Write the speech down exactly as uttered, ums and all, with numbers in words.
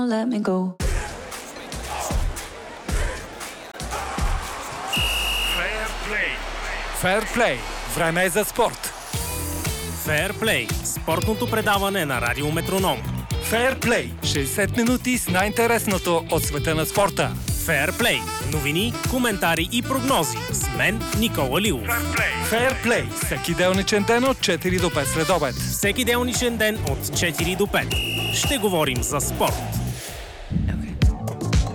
let me go. Фейрплей. Фейрплей. Време е за спорт. Фейрплей. Спортното предаване на Радио Метроном. Фейрплей. шейсет минути с най-интересното от света на спорта. Фейрплей. Новини, коментари и прогнози. С мен Никола Лилов. Фейрплей. Всеки делничен ден от четири до пет следобед. Всеки делничен ден от четири до пет. Ще говорим за спорт.